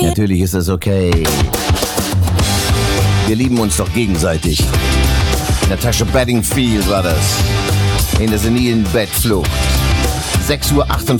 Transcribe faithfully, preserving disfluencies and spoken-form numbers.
Natürlich ist es okay. Wir lieben uns doch gegenseitig. Natasha Bedingfield war das. In der senilen Bettflucht. sechs Uhr achtundvierzig